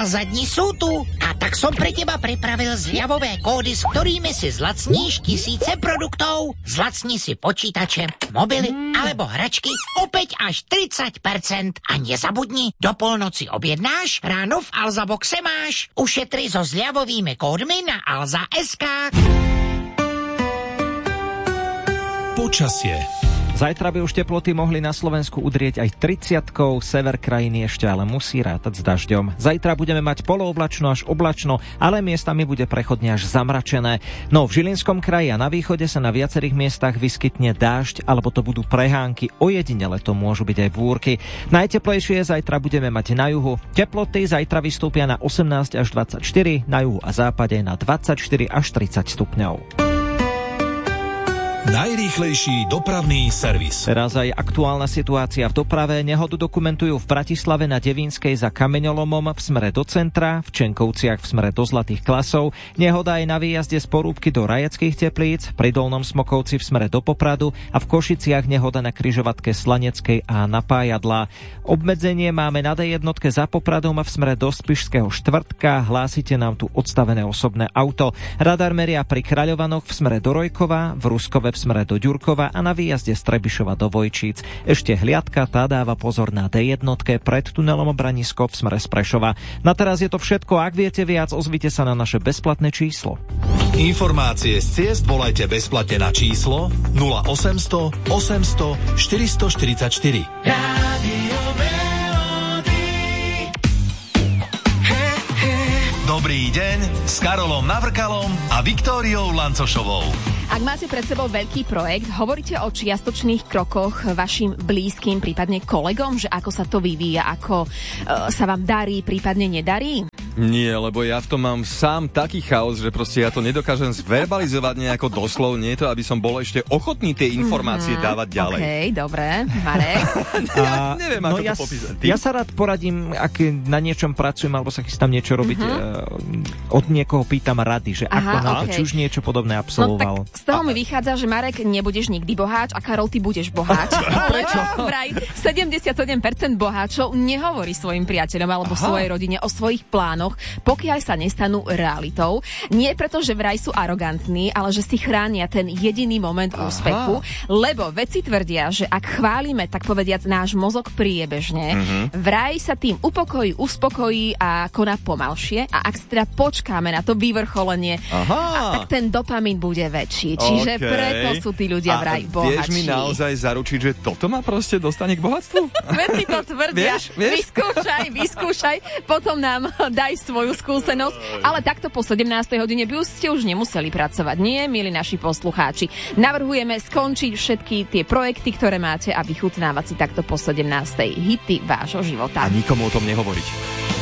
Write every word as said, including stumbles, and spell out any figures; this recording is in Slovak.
Alza dni sú tu a tak som pre teba pripravil zľavové kódy, s ktorými si zlacníš tisíce produktov. Zlacni si počítače, mobily alebo hračky opäť až tridsať percent. A nezabudni, do polnoci objednáš, ráno v Alza boxe máš. Ušetri so zľavovými kódmi na alza bodka es ká. Počasie. Zajtra by už teploty mohli na Slovensku udrieť aj tridsiatkou, sever krajiny ešte ale musí rátať s dažďom. Zajtra budeme mať polooblačno až oblačno, ale miestami bude prechodne až zamračené. No v Žilinskom kraji a na východe sa na viacerých miestach vyskytne dážď, alebo to budú prehánky, ojedinele to môžu byť aj búrky. Najteplejšie zajtra budeme mať na juhu. Teploty zajtra vystúpia na osemnásť až dvadsaťštyri, na juhu a západe na dvadsaťštyri až tridsať stupňov. Najrýchlejší dopravný servis. Teraz aj aktuálna situácia v doprave. Nehodu dokumentujú v Bratislave na Devínskej za Kameňolomom v smere do centra, v Čenkovciach v smere do Zlatých Klasov. Nehoda aj na výjazde z Porúbky do Rajeckých Teplíc, pri Dolnom Smokovci v smere do Popradu a v Košiciach nehoda na križovatke Slaneckej a Napájadla. Obmedzenie máme na dé jednotke za Popradom a v smere do Spišského Štvrtka. Hlásite nám tu odstavené osobné auto. Radar meria pri Kráľovanoch v smere do Rojkova, v Ruskove v smere do Ďurkova a na výjazde z Trebišova do Vojčíc. Ešte hliadka, tá dáva pozor na dé jednotke pred tunelom Branisko v smere z Prešova. Na teraz je to všetko. Ak viete viac, ozvite sa na naše bezplatné číslo. Informácie z ciest volajte bezplatne na číslo nula osemsto osemsto štyristoštyridsaťštyri. Rádio Melody. Dobrý deň s Karolom Navrkalom a Viktóriou Lancošovou. Ak máte pred sebou veľký projekt, hovoríte o čiastočných krokoch vašim blízkym, prípadne kolegom, že ako sa to vyvíja, ako uh, sa vám darí, prípadne nedarí? Nie, lebo ja v tom mám sám taký chaos, že proste ja to nedokážem zverbalizovať nejako doslovne, to aby som bol ešte ochotný tie informácie mm-hmm. dávať ďalej. Okej, okay, dobre, Marek. Ja neviem, ako no ja, to popísať. Ja sa rád poradím, ak na niečom pracujem, alebo sa chystám niečo robiť, mm-hmm. od niekoho pýtam rady, že Aha, ako na to, okay. či už niečo podobné absolvoval. No, tak z toho mi vychádza, že Marek, nebudeš nikdy boháč a Karol, ty budeš boháč. Prečo? Vraj sedemdesiatsedem percent boháčov nehovorí svojim priateľom alebo Aha. svojej rodine o svojich plánoch, pokiaľ sa nestanú realitou. Nie preto, že vraj sú arogantní, ale že si chránia ten jediný moment Aha. úspechu, lebo vedci tvrdia, že ak chválime, tak povediac, náš mozog priebežne, uh-huh. vraj sa tým upokojí, uspokojí a koná pomalšie a ak si teda počkáme na to vyvrcholenie, a tak ten dopamín bude väčší. Čiže okay. preto sú tí ľudia vraj bohatší. A vieš mi naozaj zaručiť, že toto ma proste dostane k bohatstvu? Vedci to tvrdia. Vieš, vieš? Vyskúšaj, vyskúšaj, potom nám daj svoju skúsenosť, ale takto po sedemnástej hodine by ste už nemuseli pracovať. Nie, milí naši poslucháči. Navrhujeme skončiť všetky tie projekty, ktoré máte a vychutnávať si takto po sedemnástej hity vášho života. A nikomu o tom nehovoriť.